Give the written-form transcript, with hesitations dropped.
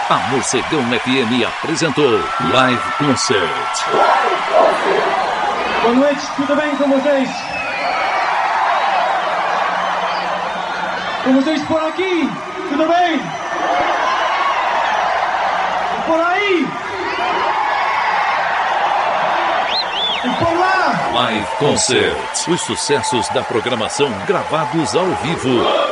A Morcegão FM apresentou Live Concert. Boa noite, tudo bem com vocês? Com vocês por aqui, tudo bem? E por aí? E por lá? Live Concert. Os sucessos da programação gravados ao vivo.